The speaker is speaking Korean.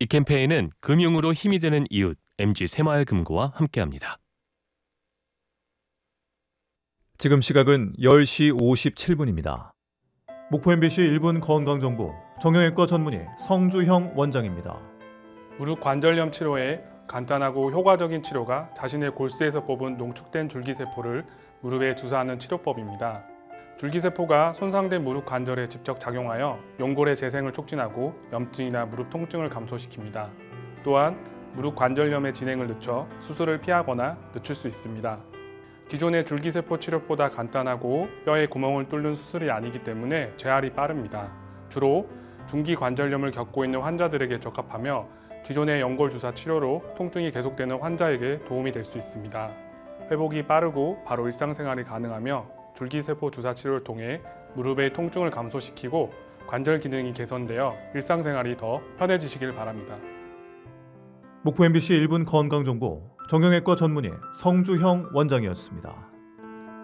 이 캠페인은 금융으로 힘이 되는 이웃 MG새마을금고와 함께합니다. 지금 시각은 10시 57분입니다. 목포 MBC 1분 건강정보 정형외과 전문의 성주형 원장입니다. 무릎 관절염 치료에 간단하고 효과적인 치료가 자신의 골수에서 뽑은 농축된 줄기세포를 무릎에 주사하는 치료법입니다. 줄기세포가 손상된 무릎 관절에 직접 작용하여 연골의 재생을 촉진하고 염증이나 무릎 통증을 감소시킵니다. 또한 무릎 관절염의 진행을 늦춰 수술을 피하거나 늦출 수 있습니다. 기존의 줄기세포 치료보다 간단하고 뼈에 구멍을 뚫는 수술이 아니기 때문에 재활이 빠릅니다. 주로 중기 관절염을 겪고 있는 환자들에게 적합하며 기존의 연골 주사 치료로 통증이 계속되는 환자에게 도움이 될 수 있습니다. 회복이 빠르고 바로 일상생활이 가능하며 줄기세포 주사 치료를 통해 무릎의 통증을 감소시키고 관절 기능이 개선되어 일상생활이 더 편해지시길 바랍니다. 목포 MBC 1분 건강정보 정형외과 전문의 성주형 원장이었습니다.